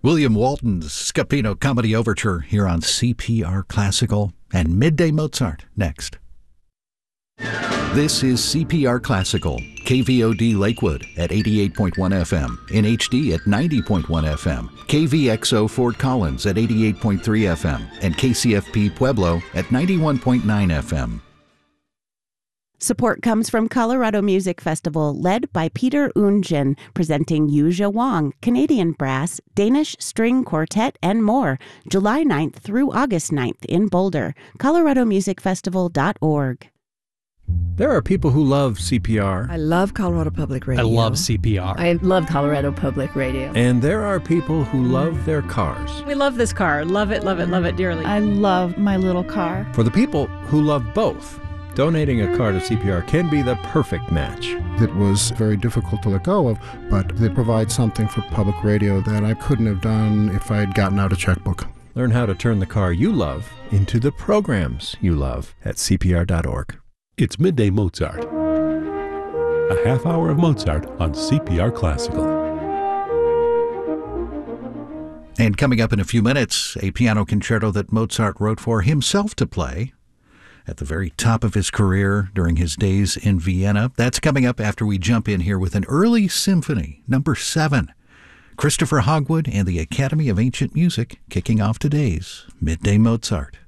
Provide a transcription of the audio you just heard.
William Walton's Scapino Comedy Overture here on CPR Classical, and Midday Mozart next. This is CPR Classical, KVOD Lakewood at 88.1 FM, in HD at 90.1 FM, KVXO Fort Collins at 88.3 FM, and KCFP Pueblo at 91.9 FM. Support comes from Colorado Music Festival, led by Peter Oonjin, presenting Yuja Wang, Canadian Brass, Danish String Quartet, and more, July 9th through August 9th in Boulder. coloradomusicfestival.org. There are people who love CPR. I love Colorado Public Radio. I love CPR. I love Colorado Public Radio. And there are people who love their cars. We love this car. Love it, love it, love it dearly. I love my little car. For the people who love both, donating a car to CPR can be the perfect match. It was very difficult to let go of, but they provide something for public radio that I couldn't have done if I had gotten out a checkbook. Learn how to turn the car you love into the programs you love at CPR.org. It's Midday Mozart, a half hour of Mozart on CPR Classical. And coming up in a few minutes, a piano concerto that Mozart wrote for himself to play at the very top of his career during his days in Vienna. That's coming up after we jump in here with an early symphony, number 7. Christopher Hogwood and the Academy of Ancient Music kicking off today's Midday Mozart.